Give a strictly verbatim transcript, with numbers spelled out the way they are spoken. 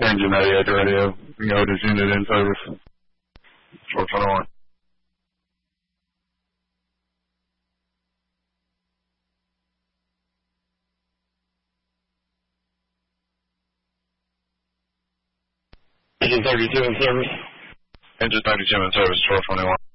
Engine ninety-eight to radio. Otis unit in service. four twenty-one. Engine thirty-two in service. Engine thirty-two in service, four twenty-one.